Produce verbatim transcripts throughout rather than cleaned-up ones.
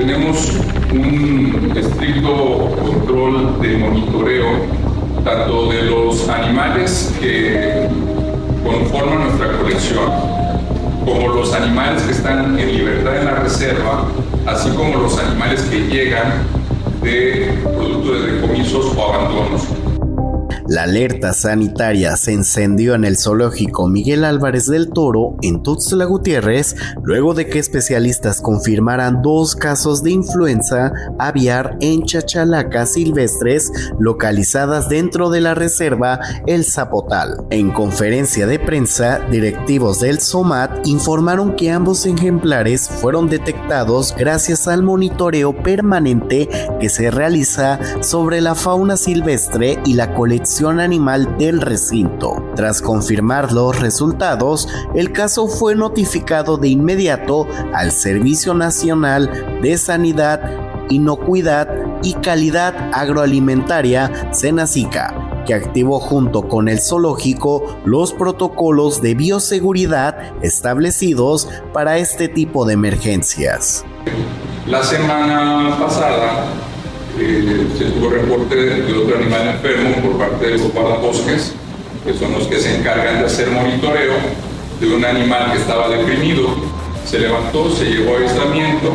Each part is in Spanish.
tenemos un estricto control de monitoreo tanto de los animales que conforman nuestra colección, como los animales que están en libertad en la reserva, así como los animales que llegan de producto de decomisos o abandonos. La alerta sanitaria se encendió en el zoológico Miguel Álvarez del Toro, en Tuxtla Gutiérrez, luego de que especialistas confirmaran dos casos de influenza aviar en chachalacas silvestres localizadas dentro de la reserva El Zapotal. En conferencia de prensa, directivos del SOMAT informaron que ambos ejemplares fueron detectados gracias al monitoreo permanente que se realiza sobre la fauna silvestre y la colección animal del recinto. Tras confirmar los resultados, el caso fue notificado de inmediato al Servicio Nacional de Sanidad, Inocuidad y Calidad Agroalimentaria, SENASICA, que activó junto con el zoológico los protocolos de bioseguridad establecidos para este tipo de emergencias. La semana pasada Eh, se tuvo reporte de otro animal enfermo por parte de los guardabosques, que son los que se encargan de hacer monitoreo de un animal que estaba deprimido. Se levantó, se llevó a aislamiento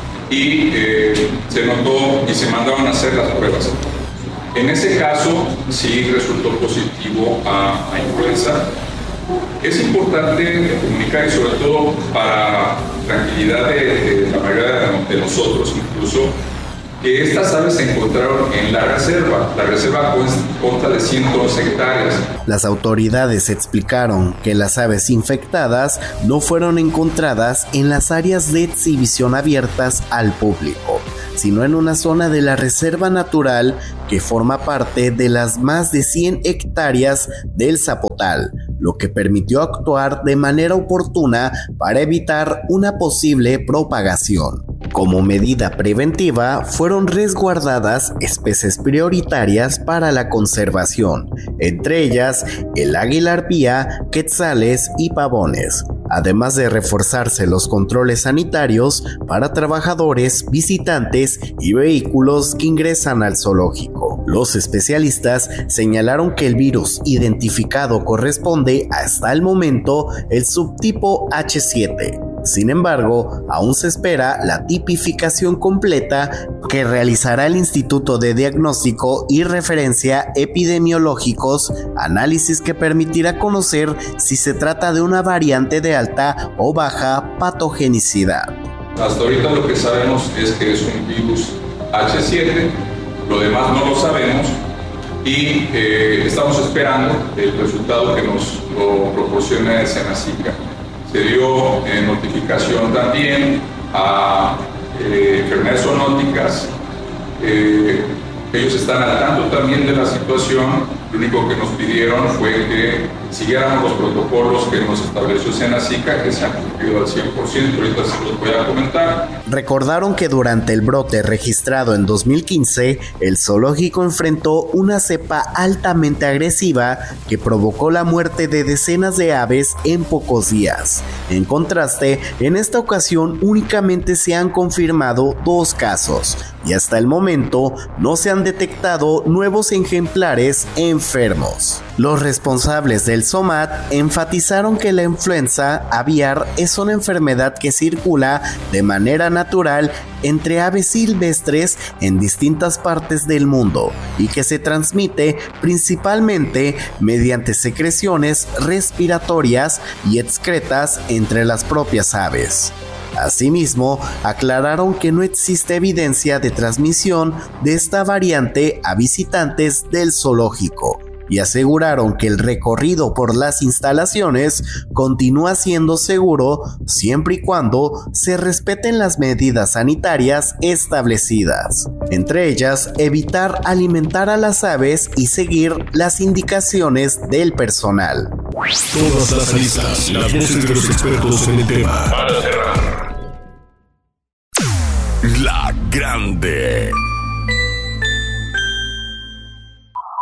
y eh, se notó y se mandaron a hacer las pruebas. En ese caso sí resultó positivo a, a influenza. Es importante comunicar, y sobre todo para tranquilidad de, de la mayoría de, de nosotros incluso, que estas aves se encontraron en la reserva. La reserva consta de ciento once hectáreas. Las autoridades explicaron que las aves infectadas no fueron encontradas en las áreas de exhibición abiertas al público, sino en una zona de la reserva natural que forma parte de las más de cien hectáreas del Zapotal, lo que permitió actuar de manera oportuna para evitar una posible propagación. Como medida preventiva, fueron resguardadas especies prioritarias para la conservación, entre ellas el águila arpía, quetzales y pavones, además de reforzarse los controles sanitarios para trabajadores, visitantes y vehículos que ingresan al zoológico. Los especialistas señalaron que el virus identificado corresponde hasta el momento el subtipo hache siete. Sin embargo, aún se espera la tipificación completa que realizará el Instituto de Diagnóstico y Referencia Epidemiológicos, análisis que permitirá conocer si se trata de una variante de alta o baja patogenicidad. Hasta ahorita lo que sabemos es que es un virus hache siete, lo demás no lo sabemos y eh, estamos esperando el resultado que nos lo proporcione SENASICA. Se dio eh, notificación también a eh, enfermedades zoonóticas. Eh, ellos están al tanto también de la situación. Lo único que nos pidieron fue que siguiéramos los protocolos que nos estableció SENASICA, que se han cumplido al cien por ciento, ahorita se los voy a comentar. Recordaron que durante el brote registrado en dos mil quince, el zoológico enfrentó una cepa altamente agresiva que provocó la muerte de decenas de aves en pocos días. En contraste, en esta ocasión únicamente se han confirmado dos casos y hasta el momento no se han detectado nuevos ejemplares enfermos. Los responsables del SOMAT enfatizaron que la influenza aviar es una enfermedad que circula de manera natural entre aves silvestres en distintas partes del mundo y que se transmite principalmente mediante secreciones respiratorias y excretas entre las propias aves. Asimismo, aclararon que no existe evidencia de transmisión de esta variante a visitantes del zoológico y aseguraron que el recorrido por las instalaciones continúa siendo seguro siempre y cuando se respeten las medidas sanitarias establecidas, entre ellas evitar alimentar a las aves y seguir las indicaciones del personal. Todas las listas, las voces de los expertos en el tema. Para cerrar. La Grande.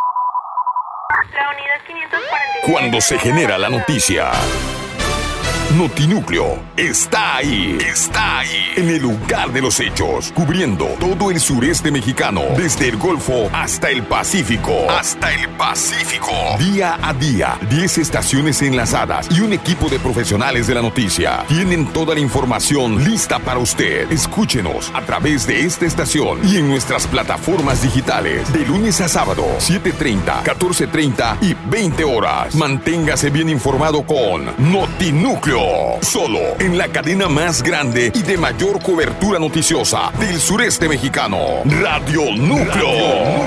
Cuando se genera la noticia, Notinúcleo está ahí, está ahí, en el lugar de los hechos, cubriendo todo el sureste mexicano, desde el Golfo hasta el Pacífico, hasta el Pacífico. Día a día, diez estaciones enlazadas y un equipo de profesionales de la noticia. Tienen toda la información lista para usted. Escúchenos a través de esta estación y en nuestras plataformas digitales, de lunes a sábado, siete treinta, catorce treinta y veinte horas. Manténgase bien informado con Notinúcleo, solo en la cadena más grande y de mayor cobertura noticiosa del sureste mexicano, Radio Núcleo.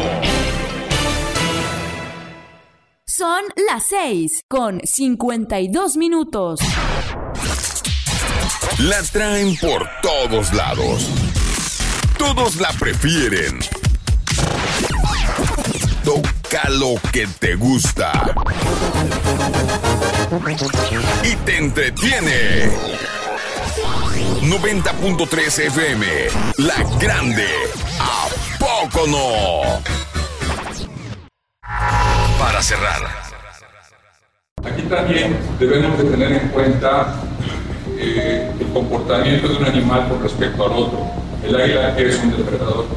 Son las seis con cincuenta y dos minutos. La traen por todos lados. Todos la prefieren. Toca lo que te gusta y te entretiene. noventa punto tres F M, La Grande. ¿A poco no? Para cerrar, aquí también debemos de tener en cuenta eh, el comportamiento de un animal con respecto al otro. El águila es un depredador.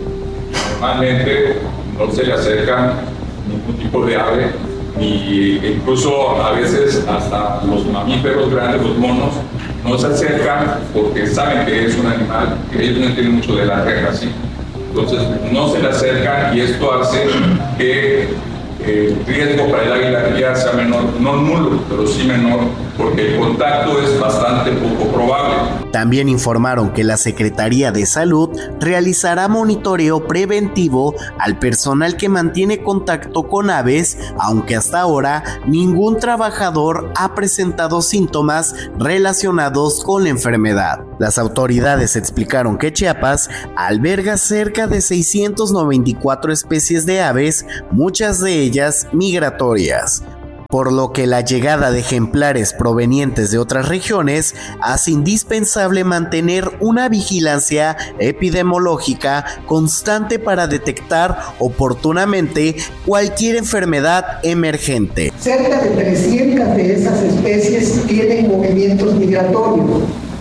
Normalmente no se le acerca ningún tipo de ave, ni incluso a veces hasta los mamíferos grandes, los monos, no se acercan porque saben que es un animal, que ellos no entienden mucho de la reja, ¿sí? Entonces no se le acercan y esto hace que el riesgo para el águila ya sea menor, no nulo, pero sí menor, porque el contacto es bastante poco probable. También informaron que la Secretaría de Salud realizará monitoreo preventivo al personal que mantiene contacto con aves, aunque hasta ahora ningún trabajador ha presentado síntomas relacionados con la enfermedad. Las autoridades explicaron que Chiapas alberga cerca de seiscientas noventa y cuatro especies de aves, muchas de ellas migratorias, por lo que la llegada de ejemplares provenientes de otras regiones hace indispensable mantener una vigilancia epidemiológica constante para detectar oportunamente cualquier enfermedad emergente. Cerca de trescientas de esas especies tienen movimientos migratorios.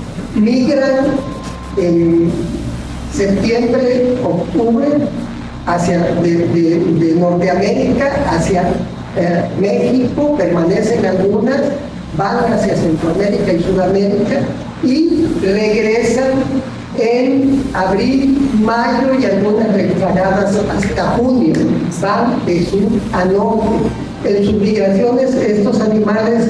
Migran en septiembre, octubre, hacia de, de, de Norteamérica hacia Eh, México, permanecen algunas, van hacia Centroamérica y Sudamérica y regresan en abril, mayo y algunas rezagadas hasta junio, van de sur a norte. En sus migraciones estos animales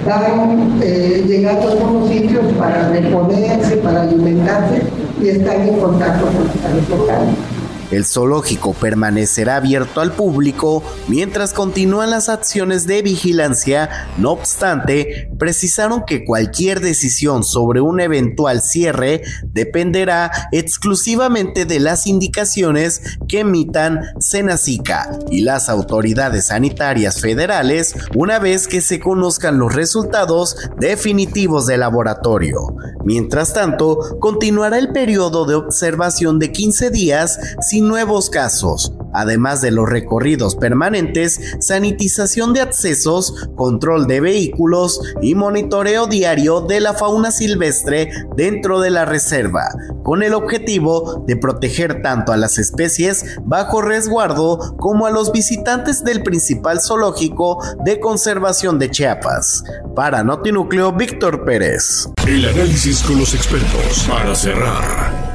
van eh, llegando a algunos sitios para reponerse, para alimentarse y están en contacto con los animales locales. El zoológico permanecerá abierto al público mientras continúan las acciones de vigilancia. No obstante, precisaron que cualquier decisión sobre un eventual cierre dependerá exclusivamente de las indicaciones que emitan Senacica y las autoridades sanitarias federales una vez que se conozcan los resultados definitivos del laboratorio. Mientras tanto, continuará el periodo de observación de quince días sin nuevos casos, además de los recorridos permanentes, sanitización de accesos, control de vehículos y monitoreo diario de la fauna silvestre dentro de la reserva, con el objetivo de proteger tanto a las especies bajo resguardo como a los visitantes del principal zoológico de conservación de Chiapas. Para Notinúcleo, Víctor Pérez. El análisis con los expertos para cerrar.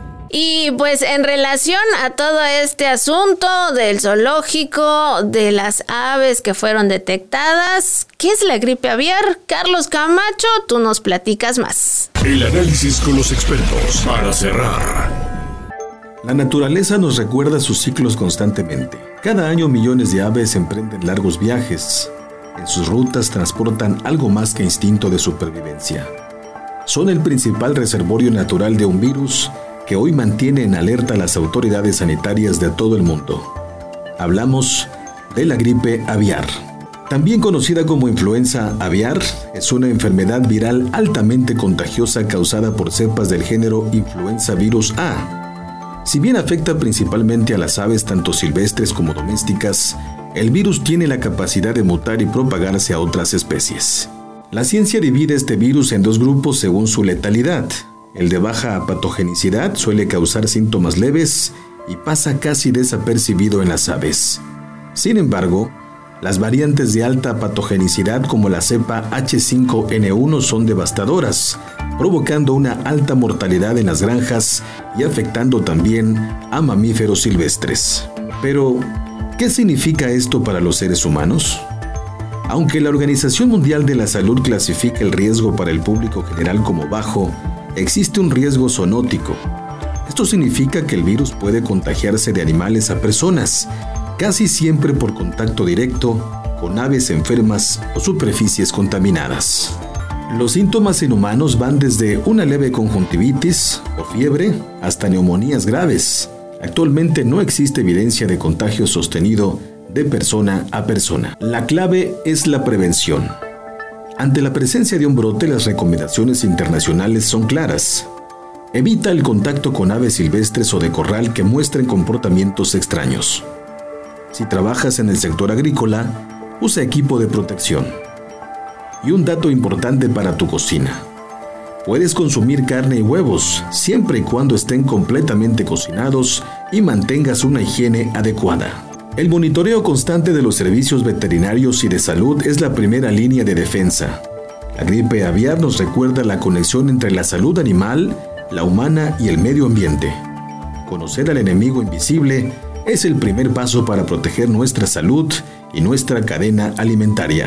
Y pues en relación a todo este asunto del zoológico, de las aves que fueron detectadas, ¿qué es la gripe aviar? Carlos Camacho, tú nos platicas más. El análisis con los expertos para cerrar. La naturaleza nos recuerda sus ciclos constantemente. Cada año millones de aves emprenden largos viajes. En sus rutas transportan algo más que instinto de supervivencia. Son el principal reservorio natural de un virus que hoy mantiene en alerta a las autoridades sanitarias de todo el mundo. Hablamos de la gripe aviar. También conocida como influenza aviar, es una enfermedad viral altamente contagiosa causada por cepas del género Influenza virus A. Si bien afecta principalmente a las aves tanto silvestres como domésticas, el virus tiene la capacidad de mutar y propagarse a otras especies. La ciencia divide este virus en dos grupos según su letalidad. El de baja patogenicidad suele causar síntomas leves y pasa casi desapercibido en las aves. Sin embargo, las variantes de alta patogenicidad como la cepa hache cinco ene uno son devastadoras, provocando una alta mortalidad en las granjas y afectando también a mamíferos silvestres. Pero, ¿qué significa esto para los seres humanos? Aunque la Organización Mundial de la Salud clasifica el riesgo para el público general como bajo, existe un riesgo zoonótico. Esto significa que el virus puede contagiarse de animales a personas, casi siempre por contacto directo con aves enfermas o superficies contaminadas. Los síntomas en humanos van desde una leve conjuntivitis o fiebre hasta neumonías graves. Actualmente no existe evidencia de contagio sostenido de persona a persona. La clave es la prevención. Ante la presencia de un brote, las recomendaciones internacionales son claras. Evita el contacto con aves silvestres o de corral que muestren comportamientos extraños. Si trabajas en el sector agrícola, usa equipo de protección. Y un dato importante para tu cocina. Puedes consumir carne y huevos, siempre y cuando estén completamente cocinados y mantengas una higiene adecuada. El monitoreo constante de los servicios veterinarios y de salud es la primera línea de defensa. La gripe aviar nos recuerda la conexión entre la salud animal, la humana y el medio ambiente. Conocer al enemigo invisible es el primer paso para proteger nuestra salud y nuestra cadena alimentaria.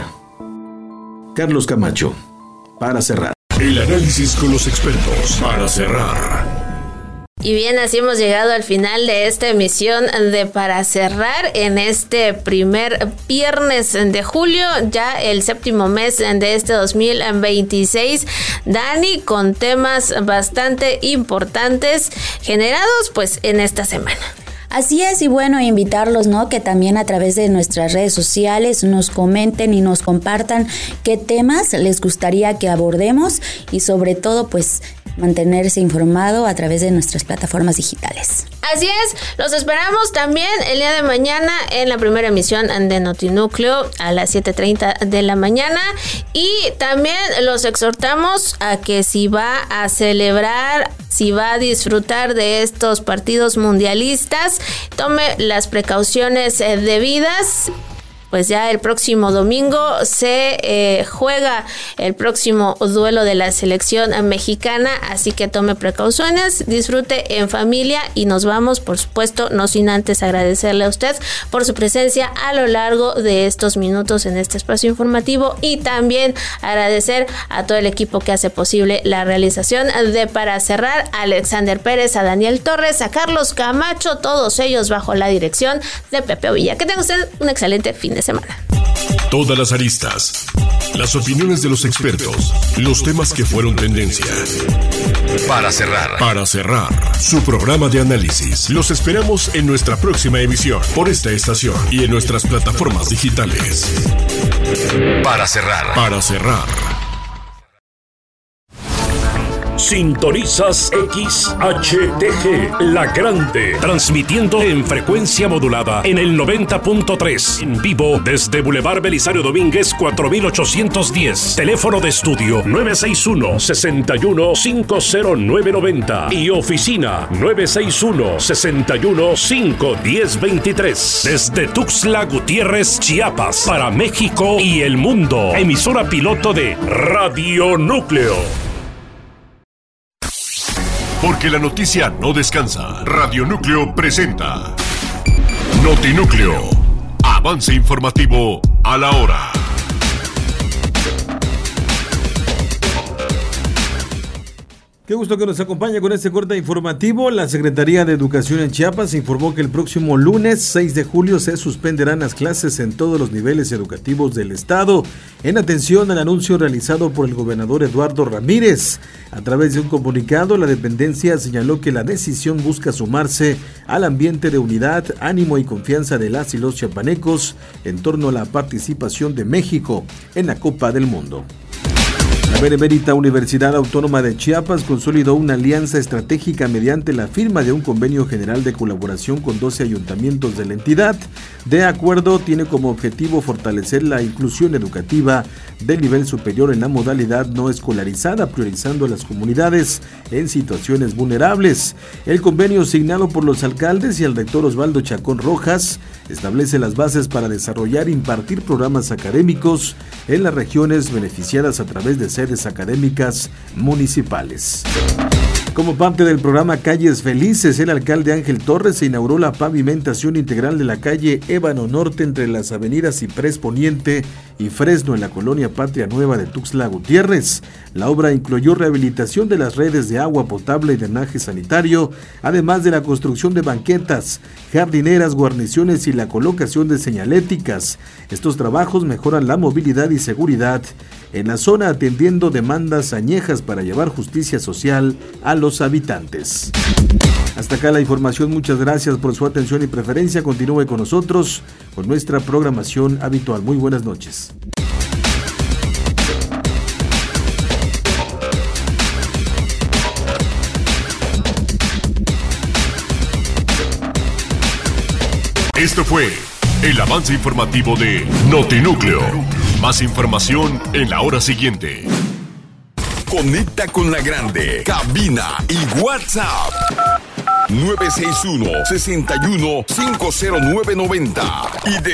Carlos Camacho, para cerrar. El análisis con los expertos, para cerrar. Y bien, así hemos llegado al final de esta emisión de Para Cerrar en este primer viernes de julio, ya el séptimo mes de este dos mil veintiséis. Dani, con temas bastante importantes generados pues en esta semana. Así es, y bueno, invitarlos, ¿no?, que también a través de nuestras redes sociales nos comenten y nos compartan qué temas les gustaría que abordemos y sobre todo, pues, mantenerse informado a través de nuestras plataformas digitales. Así es, los esperamos también el día de mañana en la primera emisión de Notinúcleo a las siete treinta de la mañana, y también los exhortamos a que si va a celebrar, si va a disfrutar de estos partidos mundialistas, tome las precauciones eh, debidas. Pues ya el próximo domingo se eh, juega el próximo duelo de la selección mexicana, así que tome precauciones, disfrute en familia y nos vamos, por supuesto, no sin antes agradecerle a usted por su presencia a lo largo de estos minutos en este espacio informativo, y también agradecer a todo el equipo que hace posible la realización de Para Cerrar, a Alexander Pérez, a Daniel Torres, a Carlos Camacho, todos ellos bajo la dirección de Pepe Villa. Que tenga usted un excelente fin de semana. Todas las aristas, las opiniones de los expertos, los temas que fueron tendencia. Para cerrar. Para cerrar, su programa de análisis. Los esperamos en nuestra próxima emisión por esta estación y en nuestras plataformas digitales. Para cerrar. Para cerrar. Sintonizas X H T G, La Grande, transmitiendo en frecuencia modulada en el noventa punto tres, en vivo desde Boulevard Belisario Domínguez cuatro mil ochocientos diez, teléfono de estudio nueve seis uno, seis uno, cinco cero nueve nueve cero y oficina nueve seis uno, seis uno, cinco uno cero dos tres, desde Tuxtla Gutiérrez, Chiapas, para México y el mundo, emisora piloto de Radio Núcleo. Porque la noticia no descansa. Radio Núcleo presenta Notinúcleo. Avance informativo a la hora. Qué gusto que nos acompañe con este corte informativo. La Secretaría de Educación en Chiapas informó que el próximo lunes seis de julio se suspenderán las clases en todos los niveles educativos del estado, en atención al anuncio realizado por el gobernador Eduardo Ramírez. A través de un comunicado, la dependencia señaló que la decisión busca sumarse al ambiente de unidad, ánimo y confianza de las y los chiapanecos en torno a la participación de México en la Copa del Mundo. La Benemérita Universidad Autónoma de Chiapas consolidó una alianza estratégica mediante la firma de un convenio general de colaboración con doce ayuntamientos de la entidad. De acuerdo, tiene como objetivo fortalecer la inclusión educativa del nivel superior en la modalidad no escolarizada, priorizando a las comunidades en situaciones vulnerables. El convenio signado por los alcaldes y el rector Osvaldo Chacón Rojas establece las bases para desarrollar e impartir programas académicos en las regiones beneficiadas a través de sedes académicas municipales. Como parte del programa Calles Felices, el alcalde Ángel Torres inauguró la pavimentación integral de la calle Ébano Norte entre las avenidas Ciprés Poniente y Fresno en la colonia Patria Nueva de Tuxtla Gutiérrez. La obra incluyó rehabilitación de las redes de agua potable y drenaje sanitario, además de la construcción de banquetas, jardineras, guarniciones y la colocación de señaléticas. Estos trabajos mejoran la movilidad y seguridad en la zona, atendiendo demandas añejas para llevar justicia social a los habitantes. Hasta acá la información, muchas gracias por su atención y preferencia. Continúe con nosotros con nuestra programación habitual. Muy buenas noches. Esto fue el avance informativo de Notinúcleo. Más información en la hora siguiente. Conecta con la grande. Cabina y WhatsApp. nueve seis uno, seis uno, cinco cero nueve nueve cero. Y de